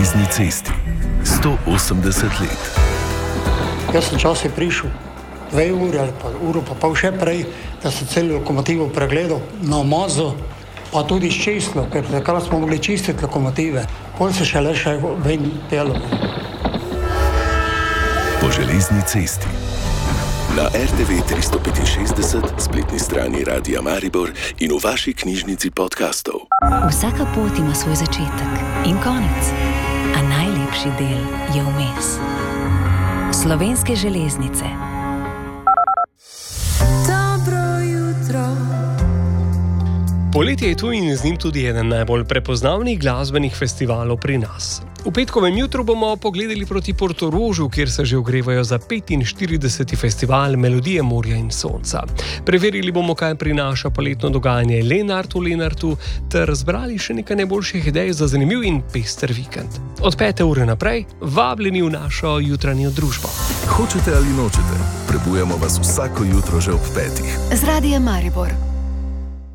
železni cesti. 180 let. Jaz sem časih prišel 2 uri ali pa uro pa pol še prej, da sem celo lokomotivo pregledal, namazal, pa tudi izčistil, ker takrat smo mogli čistiti lokomotive. Pol se šele še ven pelo. Po železni cesti. Na RTV 365, spletni strani Radia Maribor in v vaši knjižnici podcastov. Vsaka pot ima svoj začetek in konec, a najlepši del je vmes. Slovenske železnice. Dobro jutro. Poletje je tu in z njim tudi eden najbolj prepoznavnih glasbenih festivalov pri nas. V petkovem jutru bomo pogledali proti Portorožu, kjer se že ogrevajo za 45. festival Melodije morja in sonca. Preverili bomo, kaj prinaša poletno dogajanje Lenart v Lenartu, ter zbrali še nekaj najboljših idej za zanimiv in pester vikend. Od 5. ure naprej, vabljeni v našo jutranjo družbo. Hočete ali nočete, prebujamo vas vsako jutro že ob 5. Z Radiem Maribor.